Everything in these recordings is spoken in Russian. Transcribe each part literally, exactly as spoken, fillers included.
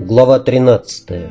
Глава тринадцатая.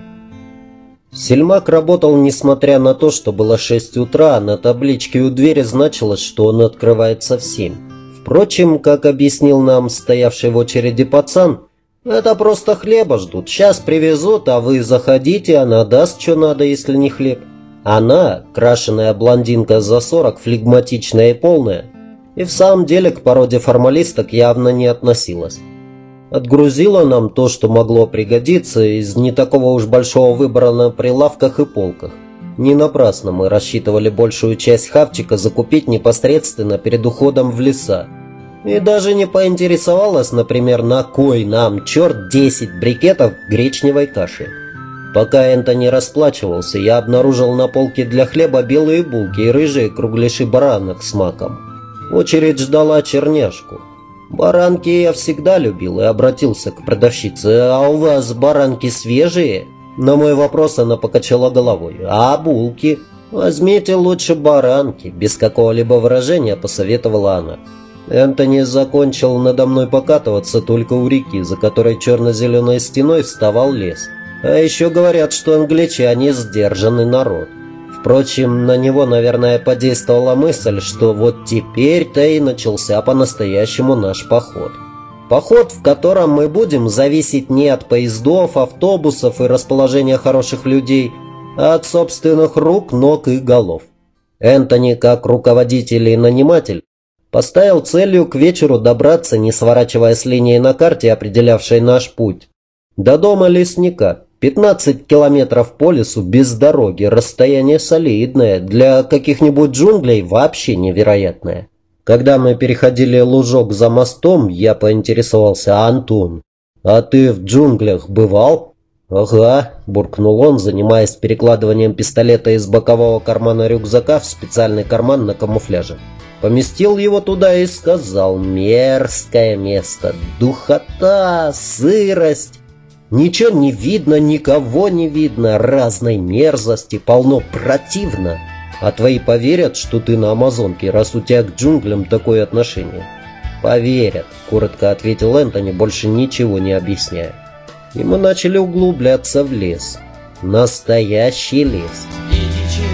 Сельмак работал, несмотря на то, что было шесть утра, а на табличке у двери значилось, что он открывается в семь. Впрочем, как объяснил нам стоявший в очереди пацан, это просто хлеба ждут, сейчас привезут, а вы заходите, она даст, что надо, если не хлеб. Она, крашеная блондинка за сорок, флегматичная и полная, и в самом деле к породе формалисток явно не относилась. Отгрузила нам то, что могло пригодиться, из не такого уж большого выбора на прилавках и полках. Не напрасно мы рассчитывали большую часть хавчика закупить непосредственно перед уходом в леса. И даже не поинтересовалась, например, на кой нам, черт, десять брикетов гречневой каши. Пока Энтони расплачивался, я обнаружил на полке для хлеба белые булки и рыжие кругляши баранок с маком. Очередь ждала черняшку. Баранки я всегда любил и обратился к продавщице. «А у вас баранки свежие?» На мой вопрос она покачала головой. «А булки?» «Возьмите лучше баранки», без какого-либо выражения посоветовала она. Энтони закончил надо мной покатываться только у реки, за которой черно-зеленой стеной вставал лес. А еще говорят, что англичане сдержанный народ. Впрочем, на него, наверное, подействовала мысль, что вот теперь-то и начался по-настоящему наш поход. Поход, в котором мы будем зависеть не от поездов, автобусов и расположения хороших людей, а от собственных рук, ног и голов. Энтони, как руководитель и наниматель, поставил целью к вечеру добраться, не сворачивая с линии на карте, определявшей наш путь, до дома лесника. пятнадцать километров по лесу без дороги, расстояние солидное, для каких-нибудь джунглей вообще невероятное. Когда мы переходили лужок за мостом, я поинтересовался: «Антон, а ты в джунглях бывал?» «Ага», – буркнул он, занимаясь перекладыванием пистолета из бокового кармана рюкзака в специальный карман на камуфляже. Поместил его туда и сказал: «Мерзкое место, духота, сырость». Ничего не видно, никого не видно, разной мерзости, полно, противно. А твои поверят, что ты на Амазонке, раз у тебя к джунглям такое отношение? Поверят, коротко ответил Энтони, больше ничего не объясняя. И мы начали углубляться в лес. Настоящий лес.